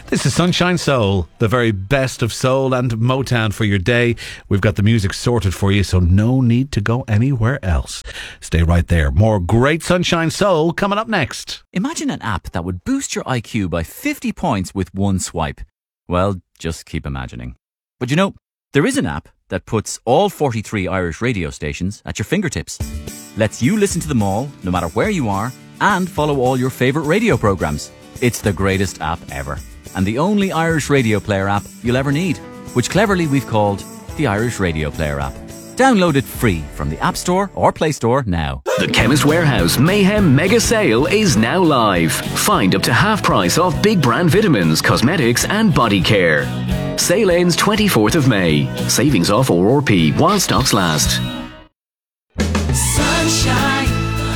This is Sunshine Soul, the very best of soul and Motown for your day. We've got the music sorted for you, so no need to go anywhere else. Stay right there. More great Sunshine Soul coming up next. Imagine an app that would boost your IQ by 50 points with one swipe. Well, just keep imagining. But you know, there is an app that puts all 43 Irish radio stations at your fingertips. Lets you listen to them all, no matter where you are, and follow all your favourite radio programmes. It's the greatest app ever. And the only Irish radio player app you'll ever need, which cleverly we've called the Irish Radio Player app. Download it free from the App Store or Play Store now. The Chemist Warehouse Mayhem Mega Sale is now live. Find up to half price off big brand vitamins, cosmetics and body care. Sale ends 24th of May. Savings off RRP while stocks last. Sunshine.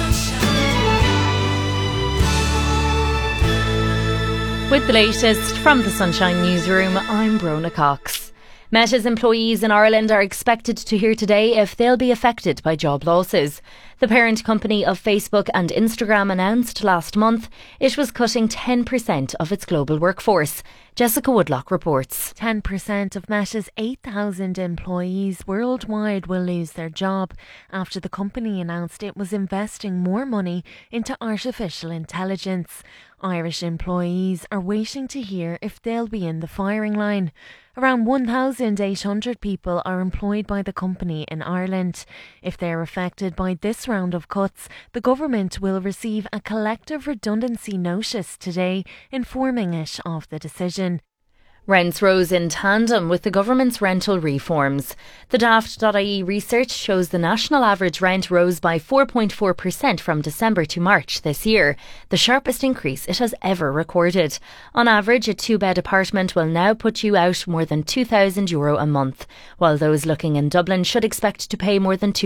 With the latest from the Sunshine Newsroom, I'm Brona Cox. Meta's employees in Ireland are expected to hear today if they'll be affected by job losses. The parent company of Facebook and Instagram announced last month it was cutting 10% of its global workforce. Jessica Woodlock reports. 10% of Meta's 8,000 employees worldwide will lose their job after the company announced it was investing more money into artificial intelligence. Irish employees are waiting to hear if they'll be in the firing line. Around 1,800 people are employed by the company in Ireland. If they're affected by this round of cuts, the government will receive a collective redundancy notice today, informing it of the decision. Rents rose in tandem with the government's rental reforms. The Daft.ie research shows the national average rent rose by 4.4% from December to March this year, the sharpest increase it has ever recorded. On average, a two-bed apartment will now put you out more than €2,000 a month, while those looking in Dublin should expect to pay more than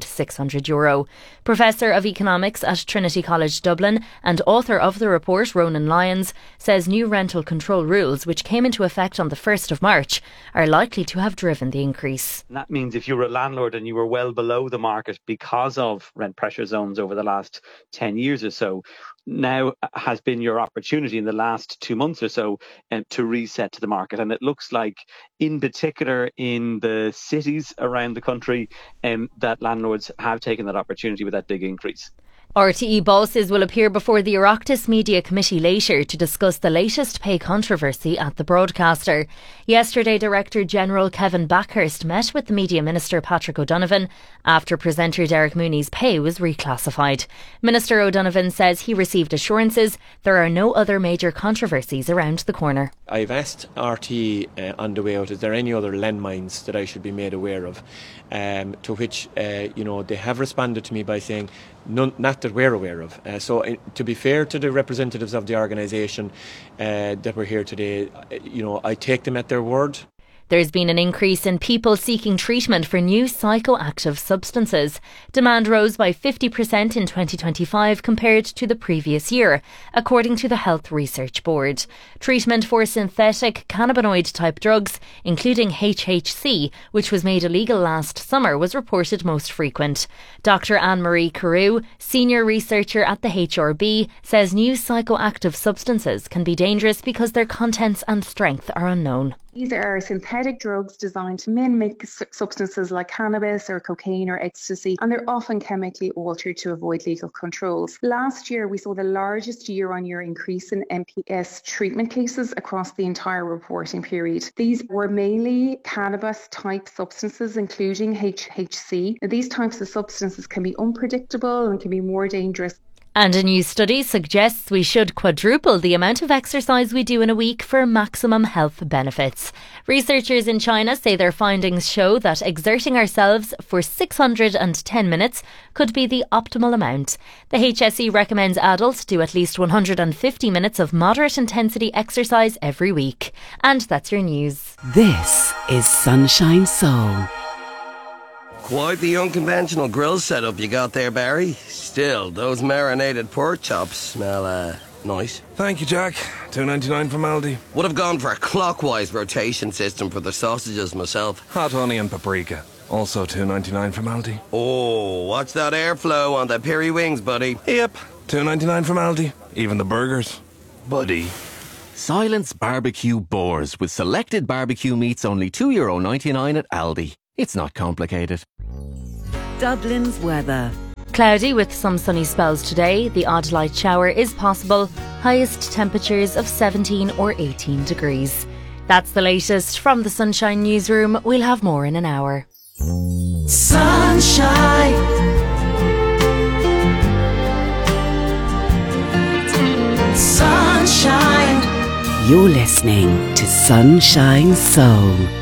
€2,600. Professor of Economics at Trinity College Dublin and author of the report, Ronan Lyons, says new rental control rules, which came into effect on the 1st of March, are likely to have driven the increase. And that means if you were a landlord and you were well below the market because of rent pressure zones over the last 10 years or so, now has been your opportunity in the last 2 months or so to reset to the market. And it looks like, in particular in the cities around the country, that landlords have taken that opportunity with that big increase. RTE bosses will appear before the Oireachtas Media Committee later to discuss the latest pay controversy at the broadcaster. Yesterday, Director General Kevin Backhurst met with the Media Minister Patrick O'Donovan after presenter Derek Mooney's pay was reclassified. Minister O'Donovan says he received assurances there are no other major controversies around the corner. I've asked RTE on the way out, is there any other landmines that I should be made aware of? To which, they have responded to me by saying, none, not that we're aware of. So to be fair to the representatives of the organisation that were here today, I take them at their word. There's been an increase in people seeking treatment for new psychoactive substances. Demand rose by 50% in 2025 compared to the previous year, according to the Health Research Board. Treatment for synthetic cannabinoid-type drugs, including HHC, which was made illegal last summer, was reported most frequent. Dr Anne-Marie Carew, senior researcher at the HRB, says new psychoactive substances can be dangerous because their contents and strength are unknown. These are synthetic drugs designed to mimic substances like cannabis or cocaine or ecstasy, and they're often chemically altered to avoid legal controls. Last year, we saw the largest year-on-year increase in MPS treatment cases across the entire reporting period. These were mainly cannabis-type substances, including HHC. Now, these types of substances can be unpredictable and can be more dangerous. And a new study suggests we should quadruple the amount of exercise we do in a week for maximum health benefits. Researchers in China say their findings show that exerting ourselves for 610 minutes could be the optimal amount. The HSE recommends adults do at least 150 minutes of moderate intensity exercise every week. And that's your news. This is Sunshine Soul. Quite the unconventional grill setup you got there, Barry. Still, those marinated pork chops smell, nice. Thank you, Jack. $2.99 from Aldi. Would have gone for a clockwise rotation system for the sausages myself. Hot honey and paprika. Also $2.99 from Aldi. Oh, watch that airflow on the peri wings, buddy. Yep. $2.99 from Aldi. Even the burgers. Buddy. Silence Barbecue Boars with selected barbecue meats only €2.99 at Aldi. It's not complicated. Dublin's weather. Cloudy with some sunny spells today. The odd light shower is possible. Highest temperatures of 17 or 18 degrees. That's the latest from the Sunshine Newsroom. We'll have more in an hour. Sunshine. Sunshine. You're listening to Sunshine Soul.